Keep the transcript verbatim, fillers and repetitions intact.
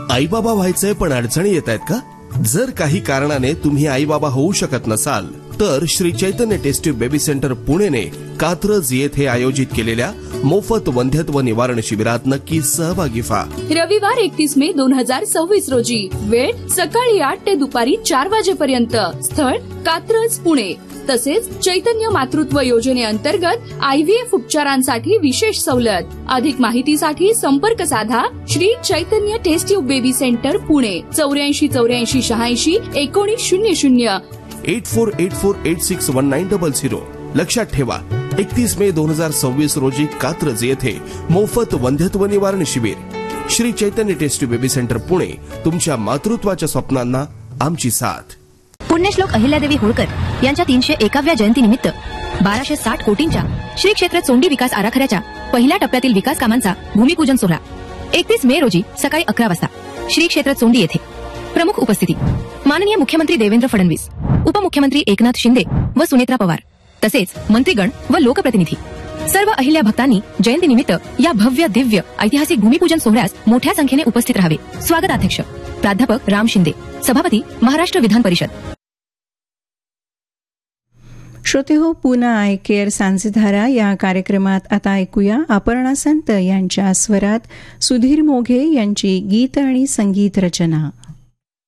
आईबाबा व्हायचंय पण अडचणी येत आहेत का? जर काही कारणाने तुम्ही आईबाबा होऊ शकत नसाल तर Shri Chaitanya taste tube baby centre पुणेने Katraj येथे आयोजित केलेल्या मोफत वंध्यत्व निवारण शिबिरात नक्की सहभागी व्हा. रविवार एकतीस मे दोन हजार सव्वीस रोजी. वेळ सकाळी आठ ते दुपारी चार वाजेपर्यंत. स्थळ कात्रज पुणे. तसेच चैतन्य मातृत्व योजनेअंतर्गत आयव्हीएफ उपचारांसाठी विशेष सवलत. अधिक माहितीसाठी संपर्क साधा Shri Chaitanya taste tube baby centre Pune. चौऱ्याऐंशी चौऱ्याऐंशी शहाऐंशी एकोणीस शून्य शून्य eight four eight four eight six one nine double zero. लक्षात ठेवा, एकतीस मे दोन हजार सव्वीस रोजी कात्रज येथे मोफत वंध्यत्व निवारण शिबिर. Shri Chaitanya taste tube baby centre Pune. तुमच्या मातृत्वाच्या स्वप्नांना आमची साथ. पुण्यश्लोक अहिल्यादेवी होळकर यांच्या तीनशे एकाव्या जयंतीनिमित्त बाराशे साठ कोटींच्या श्री क्षेत्र चोंडी विकास आराखड्याच्या पहिल्या टप्प्यातील विकास कामांचा भूमिपूजन सोहळा एकतीस मे रोजी सकाळी अकरा वाजता श्री क्षेत्र चोंडी येथे. प्रमुख उपस्थिती माननीय मुख्यमंत्री देवेंद्र फडणवीस, उपमुख्यमंत्री एकनाथ शिंदे व सुनेत्रा पवार, तसेच मंत्रीगण व लोकप्रतिनिधी. सर्व अहिल्या भक्तांनी जयंतीनिमित्त या भव्य दिव्य ऐतिहासिक भूमिपूजन सोहळ्यास मोठ्या संख्येने उपस्थित राहावे. स्वागताध्यक्ष प्राध्यापक राम शिंदे, सभापती महाराष्ट्र विधान परिषद. श्रोते हो, पुन्हा आय केअर सांजेधारा या कार्यक्रमात आता ऐकूया अपर्णा संत यांच्या स्वरात सुधीर मोघे यांची गीत आणि संगीत रचना.